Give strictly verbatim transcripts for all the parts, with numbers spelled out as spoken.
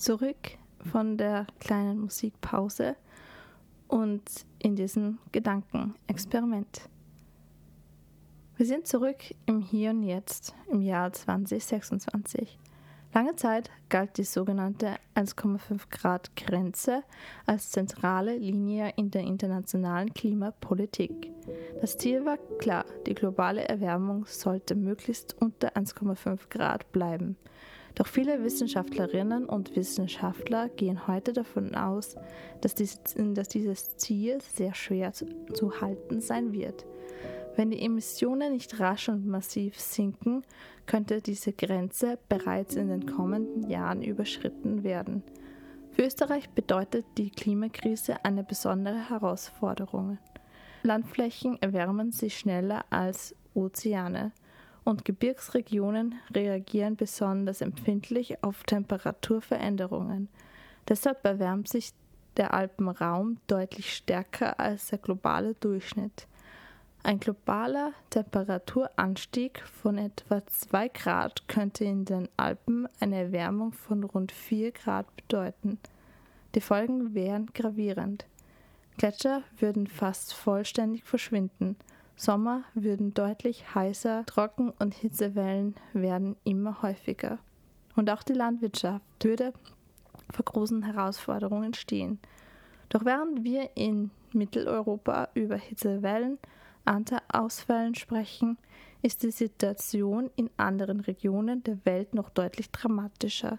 zurück von der kleinen Musikpause und in diesem Gedankenexperiment. Wir sind zurück im Hier und Jetzt im Jahr zwanzig sechsundzwanzig. Lange Zeit galt die sogenannte eins Komma fünf Grad Grenze als zentrale Linie in der internationalen Klimapolitik. Das Ziel war klar, die globale Erwärmung sollte möglichst unter eins Komma fünf Grad bleiben. Doch viele Wissenschaftlerinnen und Wissenschaftler gehen heute davon aus, dass dieses, dass dieses Ziel sehr schwer zu, zu halten sein wird. Wenn die Emissionen nicht rasch und massiv sinken, könnte diese Grenze bereits in den kommenden Jahren überschritten werden. Für Österreich bedeutet die Klimakrise eine besondere Herausforderung. Landflächen erwärmen sich schneller als Ozeane und Gebirgsregionen reagieren besonders empfindlich auf Temperaturveränderungen. Deshalb erwärmt sich der Alpenraum deutlich stärker als der globale Durchschnitt. Ein globaler Temperaturanstieg von etwa zwei Grad könnte in den Alpen eine Erwärmung von rund vier Grad bedeuten. Die Folgen wären gravierend. Gletscher würden fast vollständig verschwinden, Sommer würden deutlich heißer, Trocken- und Hitzewellen werden immer häufiger. Und auch die Landwirtschaft würde vor großen Herausforderungen stehen. Doch während wir in Mitteleuropa über Hitzewellen, Ernteausfällen sprechen, ist die Situation in anderen Regionen der Welt noch deutlich dramatischer.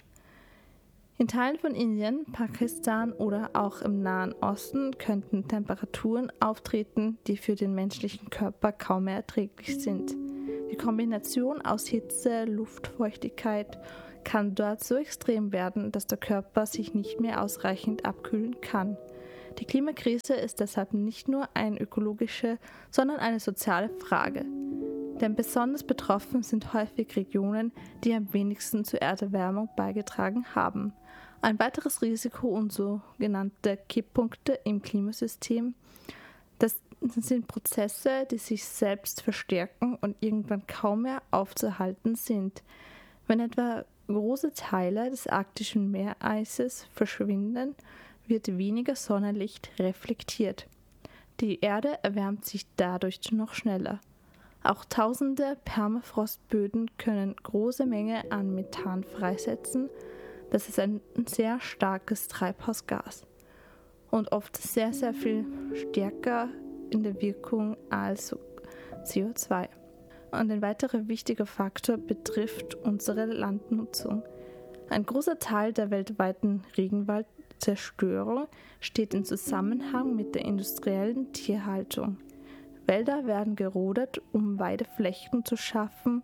In Teilen von Indien, Pakistan oder auch im Nahen Osten könnten Temperaturen auftreten, die für den menschlichen Körper kaum mehr erträglich sind. Die Kombination aus Hitze, Luftfeuchtigkeit kann dort so extrem werden, dass der Körper sich nicht mehr ausreichend abkühlen kann. Die Klimakrise ist deshalb nicht nur eine ökologische, sondern eine soziale Frage. Denn besonders betroffen sind häufig Regionen, die am wenigsten zur Erderwärmung beigetragen haben. Ein weiteres Risiko und sogenannte Kipppunkte im Klimasystem, das sind Prozesse, die sich selbst verstärken und irgendwann kaum mehr aufzuhalten sind. Wenn etwa große Teile des arktischen Meereises verschwinden, wird weniger Sonnenlicht reflektiert. Die Erde erwärmt sich dadurch noch schneller. Auch tausende Permafrostböden können große Mengen an Methan freisetzen. Das ist ein sehr starkes Treibhausgas und oft sehr, sehr viel stärker in der Wirkung als C O zwei. Und ein weiterer wichtiger Faktor betrifft unsere Landnutzung. Ein großer Teil der weltweiten Regenwaldzerstörung steht im Zusammenhang mit der industriellen Tierhaltung. Wälder werden gerodet, um Weideflächen zu schaffen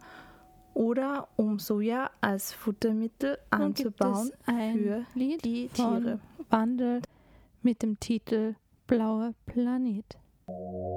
oder um Soja als Futtermittel anzubauen für Lied die von Tiere. Wandel mit dem Titel Blauer Planet.